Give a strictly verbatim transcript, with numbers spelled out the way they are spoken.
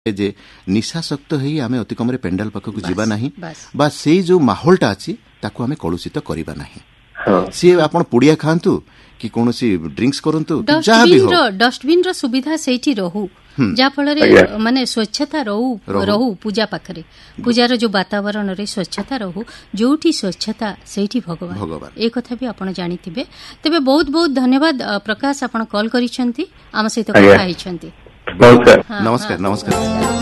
जे निशाशक्त होई आमे अति कमरे पेंडाल पाखक जीवा नाही बा सेई जो माहौलटा अछि ताकू आमे कलुषित करिबा नाही सी आपण पुड़िया खांतु कि कोनोसी ड्रिंक्स करंतु जहा भी हो डस्टबिन रो सुविधा सेठी रहू जा फल माने स्वच्छता रहू रहू पूजा पाखरे पूजार जो वातावरण रे स्वच्छता रहू जोठी स्वच्छता सेठी भगवान भगवान ए कथा भी आपण जानिथिबे तबे बहुत बहुत धन्यवाद प्रकाश आपण कॉल करिसंती आम सहित कथा हिचंती नमस्कार नमस्कार।